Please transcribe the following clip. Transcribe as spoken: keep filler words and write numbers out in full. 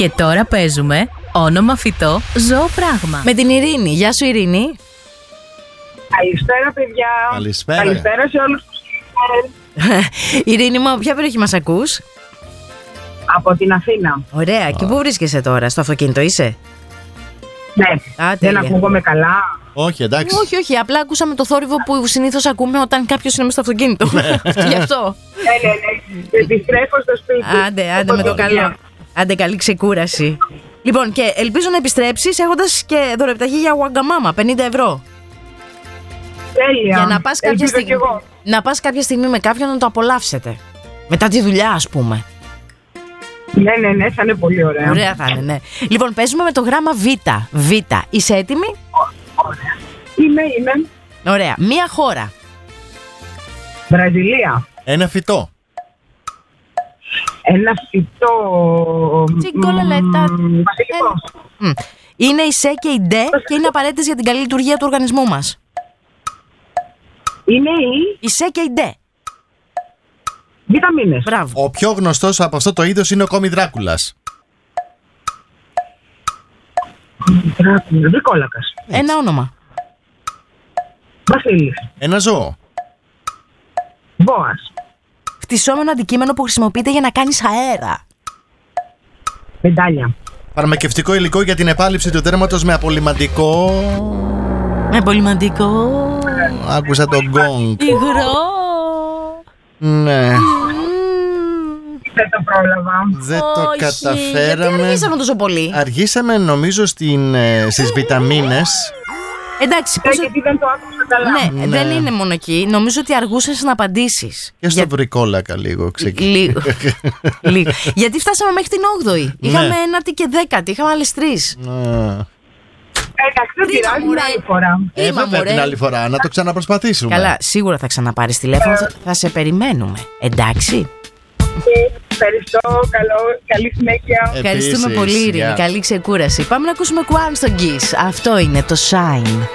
Και τώρα παίζουμε όνομα φυτό, ζώο, πράγμα. Με την Ειρήνη. Γεια σου, Ειρήνη. Καλησπέρα, παιδιά. Καλησπέρα. Καλησπέρα σε όλους τους. Ειρήνη μου, ποια περιοχή μας ακούς? Από την Αθήνα. Ωραία. Και πού βρίσκεσαι τώρα? Στο αυτοκίνητο είσαι? Ναι. Α, Δεν τέλεια. ακούγομαι καλά. Όχι, εντάξει. Όχι, όχι. Απλά ακούσαμε το θόρυβο που συνήθως ακούμε όταν κάποιος είναι μες στο αυτοκίνητο. Γι' αυτό. Ναι, ναι, ναι. Επιστρέφω στο σπίτι. Άντε, άντε με το καλό. Άντε, καλή ξεκούραση. Λοιπόν, και ελπίζω να επιστρέψεις έχοντας και δωρεπταγή για Wagamama, πενήντα ευρώ. Τέλεια. Για να πας κάποια Ελπίζω στιγμή, κι εγώ. να πας κάποια στιγμή με κάποιον να το απολαύσετε. Μετά τη δουλειά, ας πούμε. Ναι, ναι, ναι, θα είναι πολύ ωραία. Ωραία θα είναι, ναι. Λοιπόν, παίζουμε με το γράμμα Β. Β. Είσαι έτοιμη? Ωραία. Είμαι, είμαι. Ωραία. Μία χώρα. Βραζιλία. Ένα φυτό. Ένα φυτό. Τσικολαλέτα. μ, Βασιλικό. Μμ. Είναι η ΣΕ και η ΝΤΕ και είναι απαραίτητες για την καλή λειτουργία του οργανισμού μας. Είναι η Η ΣΕ και η ΝΤΕ. βιταμίνες. Μπράβο. Ο πιο γνωστός από αυτό το είδος είναι ο Κόμι Δράκουλας. Δράκουλα. Βρικόλακας. Ένα όνομα. Βασίλης. Ένα ζώο. Βόας. Φτισσόμενο αντικείμενο που χρησιμοποιείται για να κάνεις αέρα. Πεντάλια. Φαρμακευτικό υλικό για την επάλυψη του δέρματος με απολυμαντικό. Με πολυμαντικό. Άκουσα τον γκόγκ. Υγρό. Ναι. Δεν το πρόλαβα. Δεν το Όχι, καταφέραμε. Γιατί αργήσαμε τόσο πολύ? Αργήσαμε νομίζω στην, ε, στις βιταμίνες. Εντάξει, Ε, πώς... γιατί δεν το άκουσα καλά. Ναι, Ναι. δεν είναι μόνο εκεί. Νομίζω ότι αργούσες να απαντήσεις. Και στο βρικόλακα λίγο ξεκινήσει. Λίγο. Λίγο. Γιατί φτάσαμε μέχρι την όγδοη. Είχαμε ένατη και δέκατη. Είχαμε άλλες τρεις. Εντάξει, δεν Κρίμα, πειράζει την μωρέ. άλλη φορά. Ε, Κρίμα, βέβαια μωρέ. την άλλη φορά να το ξαναπροσπαθήσουμε. Καλά, σίγουρα θα ξαναπάρεις τηλέφωνο. Θα, θα σε περιμένουμε. Εντάξει. Ευχαριστώ. Καλό, καλή συνέχεια. Ευχαριστούμε Επίσης, πολύ, Ειρήνη. γεια. Καλή ξεκούραση. Πάμε να ακούσουμε Κουάν στον Kiss. Αυτό είναι το Shine.